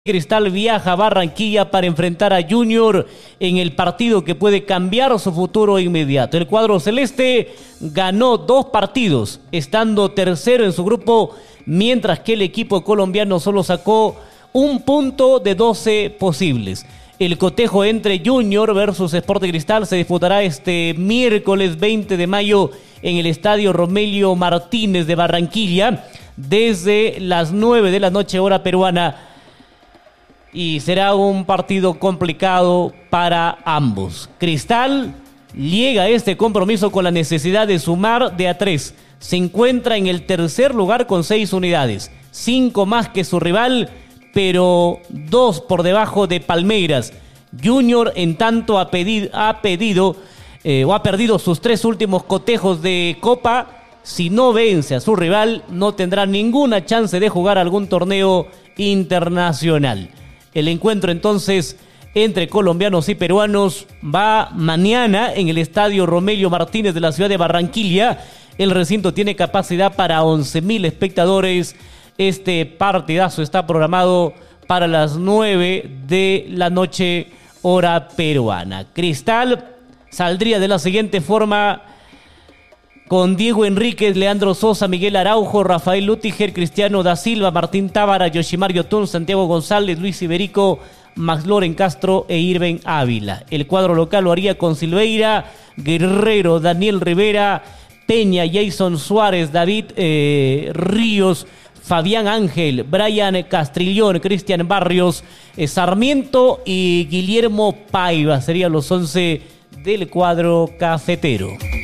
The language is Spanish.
Cristal viaja a Barranquilla para enfrentar a Junior en el partido que puede cambiar su futuro inmediato. El cuadro celeste ganó 2 partidos, estando tercero en su grupo, mientras que el equipo colombiano solo sacó 1 punto de 12 posibles. El cotejo entre Junior versus Sporting Cristal se disputará este miércoles 20 de mayo en el estadio Romelio Martínez de Barranquilla desde las 9 de la noche hora peruana. Y será un partido complicado para ambos. Cristal llega a este compromiso con la necesidad de sumar de a 3. Se encuentra en el tercer lugar con 6 unidades. 5 más que su rival, pero 2 por debajo de Palmeiras. Junior, en tanto, ha perdido sus 3 últimos cotejos de Copa. Si no vence a su rival, no tendrá ninguna chance de jugar algún torneo internacional. El encuentro entonces entre colombianos y peruanos va mañana en el estadio Romelio Martínez de la ciudad de Barranquilla. El recinto tiene capacidad para 11,000 espectadores. Este partidazo está programado para las 9 de la noche hora peruana. Cristal saldría de la siguiente forma: con Diego Enríquez, Leandro Sosa, Miguel Araujo, Rafael Lutiger, Cristiano da Silva, Martín Tábara, Yoshimar Yotun, Santiago González, Luis Iberico, Max Loren Castro e Irben Ávila. El cuadro local lo haría con Silveira, Guerrero, Daniel Rivera, Peña, Jason Suárez, David Ríos, Fabián Ángel, Brian Castrillón, Cristian Barrios, Sarmiento y Guillermo Paiva. Serían los 11 del cuadro cafetero.